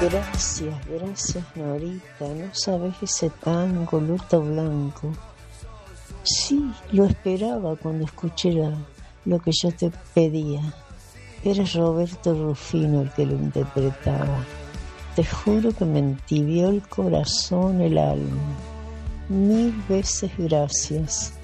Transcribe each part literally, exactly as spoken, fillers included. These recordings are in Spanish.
Gracias, gracias Norita, no sabes ese tango, luto blanco. Sí, lo esperaba cuando escuché la, lo que yo te pedía. Era Roberto Rufino el que lo interpretaba. Te juro que me entibió el corazón, el alma. Mil veces gracias.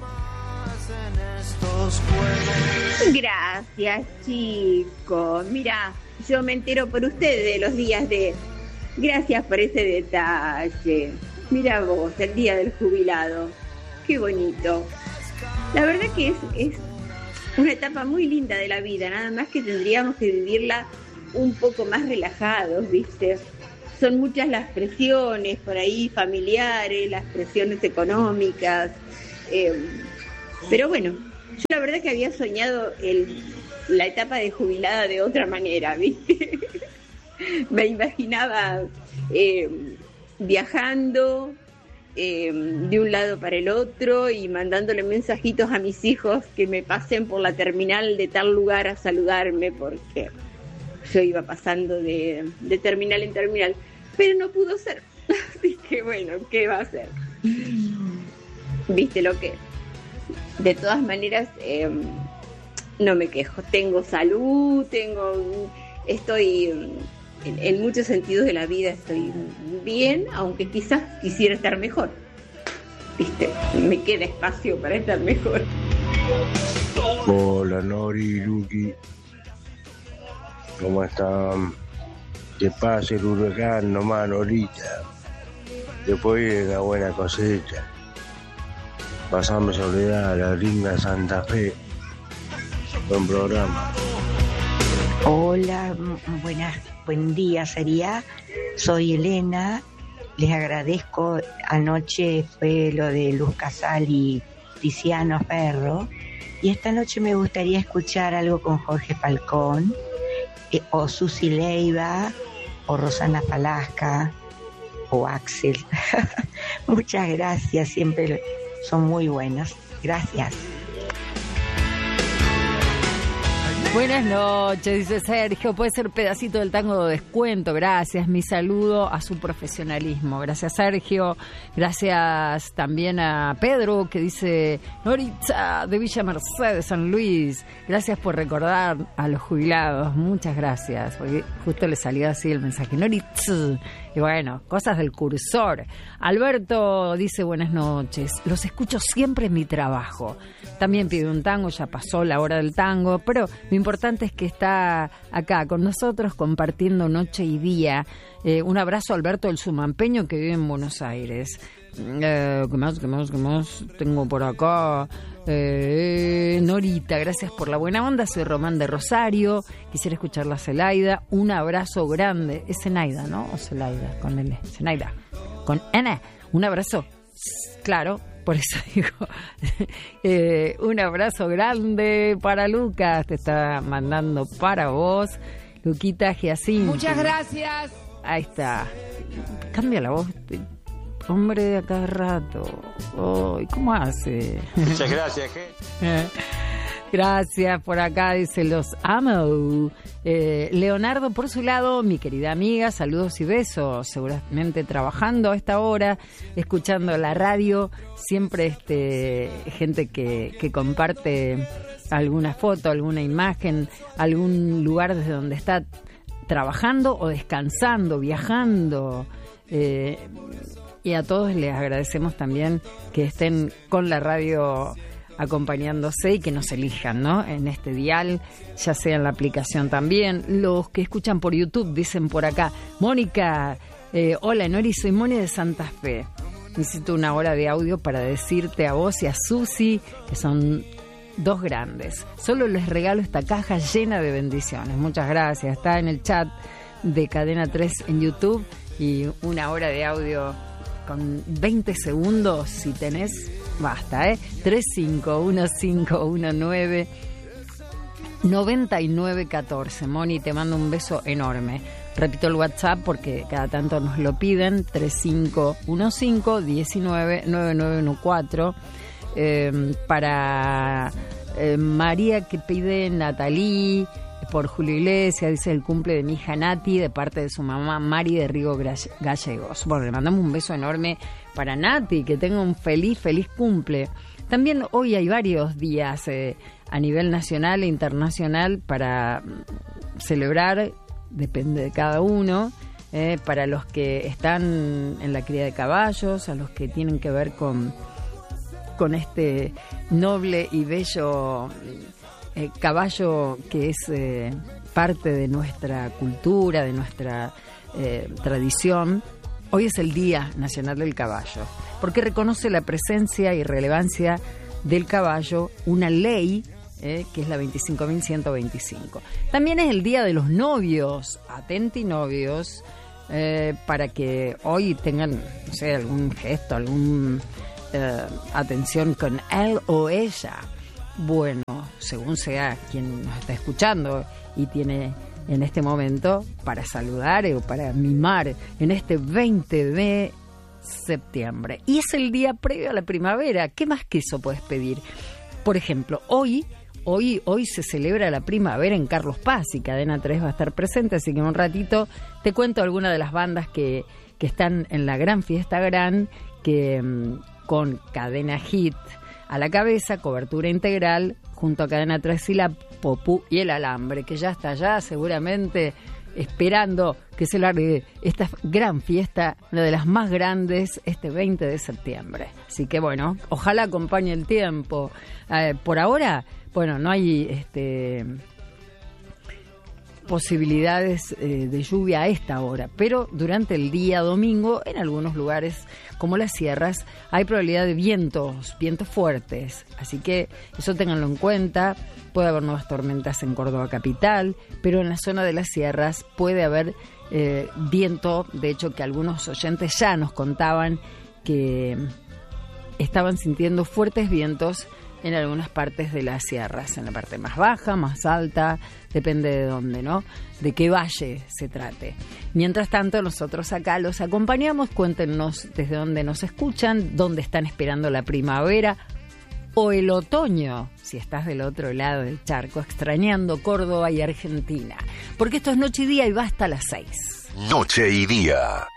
Gracias, chicos. Mirá, yo me entero por ustedes de los días de... Gracias por ese detalle. Mira vos, el día del jubilado. Qué bonito. La verdad que es, es una etapa muy linda de la vida, nada más que tendríamos que vivirla un poco más relajados, ¿viste? Son muchas las presiones por ahí familiares, las presiones económicas. Eh, pero bueno, yo la verdad que había soñado el, la etapa de jubilada de otra manera, ¿viste? Me imaginaba eh, viajando eh, de un lado para el otro y mandándole mensajitos a mis hijos que me pasen por la terminal de tal lugar a saludarme, porque yo iba pasando de, de terminal en terminal, pero no pudo ser. Así que bueno, ¿qué va a hacer? ¿Viste lo que? De todas maneras, eh, no me quejo. Tengo salud, tengo, estoy, en, en muchos sentidos de la vida estoy bien, aunque quizás quisiera estar mejor. ¿Viste? Me queda espacio para estar mejor. Hola Nori, Luqui. ¿Cómo están? Que pase el huracán nomás, Norita. Después viene la buena cosecha. Pasame Soledad, la linda Santa Fe. Buen programa. Hola, buenas, buen día sería. Soy Elena. Les agradezco. Anoche fue lo de Luz Casal y Tiziano Ferro. Y esta noche me gustaría escuchar algo con Jorge Falcón, eh, o Susi Leiva, o Rosana Falasca, o Axel. Muchas gracias, siempre son muy buenas. Gracias. Buenas noches, dice Sergio. Puede ser pedacito del tango de descuento. Gracias. Mi saludo a su profesionalismo. Gracias, Sergio. Gracias también a Pedro, que dice Norita de Villa Mercedes, San Luis. Gracias por recordar a los jubilados. Muchas gracias. Porque justo le salió así el mensaje. Norita. Y bueno, cosas del cursor. Alberto dice buenas noches. Los escucho siempre en mi trabajo. También pide un tango, ya pasó la hora del tango, pero lo importante es que está acá con nosotros compartiendo noche y día. Eh, un abrazo a Alberto del Sumampeño, que vive en Buenos Aires. Eh, ¿Qué más, qué más, qué más tengo por acá? Eh, Norita, gracias por la buena onda. Soy Román de Rosario. Quisiera escuchar la Zelaida. Un abrazo grande. Es Zenaida, ¿no? O Zelaida, con N. Zenaida, con N. Un abrazo, claro. Por eso digo, eh, un abrazo grande para Lucas, te está mandando para vos, Luquita Giacinto. Muchas gracias. Ahí está. Cambia la voz, hombre, de a cada rato. Oh, ¿cómo hace? Muchas gracias, gente. Gracias, por acá dice los amo. Eh, Leonardo, por su lado, mi querida amiga, saludos y besos, seguramente trabajando a esta hora, escuchando la radio, siempre este gente que, que comparte alguna foto, alguna imagen, algún lugar desde donde está trabajando o descansando, viajando. Eh, y a todos les agradecemos también que estén con la radio acompañándose y que nos elijan, ¿no? En este dial, ya sea en la aplicación también. Los que escuchan por YouTube dicen por acá, Mónica, eh, hola Nori, soy Moni de Santa Fe. Necesito una hora de audio para decirte a vos y a Susi que son dos grandes. Solo les regalo esta caja llena de bendiciones. Muchas gracias. Está en el chat de Cadena tres en YouTube y una hora de audio con veinte segundos, si tenés, basta, ¿eh? tres cinco uno cinco uno nueve nueve nueve uno cuatro. Moni, te mando un beso enorme. Repito el WhatsApp porque cada tanto nos lo piden, tres cinco uno cinco uno nueve nueve nueve uno cuatro. Eh, para eh, María, que pide Natalí, por Julio Iglesias, dice el cumple de mi hija Nati, de parte de su mamá Mari de Río Gallegos. Bueno, le mandamos un beso enorme para Nati, que tenga un feliz, feliz cumple. También hoy hay varios días eh, a nivel nacional e internacional para celebrar, depende de cada uno, eh, para los que están en la cría de caballos, a los que tienen que ver con, con este noble y bello eh, caballo que es eh, parte de nuestra cultura, de nuestra eh, tradición. Hoy es el Día Nacional del Caballo, porque reconoce la presencia y relevancia del caballo, una ley eh, que es la veinticinco mil ciento veinticinco. También es el Día de los Novios, atenti novios, eh, para que hoy tengan, no sé, algún gesto, algún eh, atención con él o ella. Bueno, según sea quien nos está escuchando y tiene en este momento para saludar o para mimar en este veinte de septiembre. Y es el día previo a la primavera. ¿Qué más que eso puedes pedir? Por ejemplo, hoy, hoy, hoy se celebra la primavera en Carlos Paz y Cadena tres va a estar presente, así que en un ratito te cuento algunas de las bandas que, que están en la gran fiesta gran, que con Cadena Hit a la cabeza, cobertura integral, junto a Cadena tres y la Popú y el Alambre, que ya está allá seguramente esperando que se largue esta gran fiesta, una de las más grandes, este veinte de septiembre. Así que bueno, ojalá acompañe el tiempo. Eh, por ahora, bueno, no hay este posibilidades eh, de lluvia a esta hora, pero durante el día domingo en algunos lugares como las sierras hay probabilidad de vientos, vientos fuertes, así que eso ténganlo en cuenta. Puede haber nuevas tormentas en Córdoba capital, pero en la zona de las sierras puede haber eh, viento, de hecho que algunos oyentes ya nos contaban que estaban sintiendo fuertes vientos en algunas partes de las sierras, en la parte más baja, más alta, depende de dónde, ¿no? De qué valle se trate. Mientras tanto, nosotros acá los acompañamos. Cuéntenos desde dónde nos escuchan, dónde están esperando la primavera o el otoño, si estás del otro lado del charco, extrañando Córdoba y Argentina. Porque esto es Noche y Día y va hasta las seis. Noche y Día.